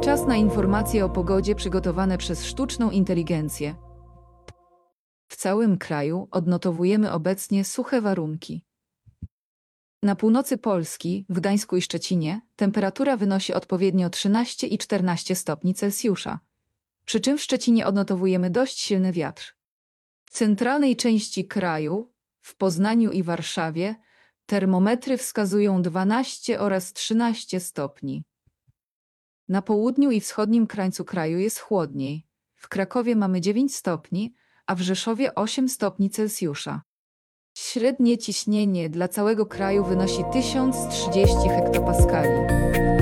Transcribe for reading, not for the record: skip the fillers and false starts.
Czas na informacje o pogodzie przygotowane przez sztuczną inteligencję. W całym kraju odnotowujemy obecnie suche warunki. Na północy Polski, w Gdańsku i Szczecinie, temperatura wynosi odpowiednio 13 i 14 stopni Celsjusza. Przy czym w Szczecinie odnotowujemy dość silny wiatr. W centralnej części kraju, w Poznaniu i Warszawie, termometry wskazują 12 oraz 13 stopni. Na południu i wschodnim krańcu kraju jest chłodniej. W Krakowie mamy 9 stopni, a w Rzeszowie 8 stopni Celsjusza. Średnie ciśnienie dla całego kraju wynosi 1030 hektopaskali.